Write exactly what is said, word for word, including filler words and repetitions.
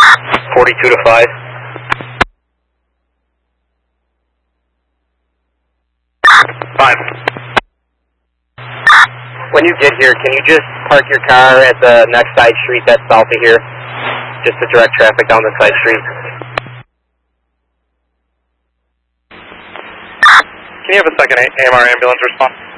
forty-two to five. Five. When you get here, can you just park your car at the next side street that's south of here? Just to direct traffic down the side street. Can you have a second A M R ambulance response?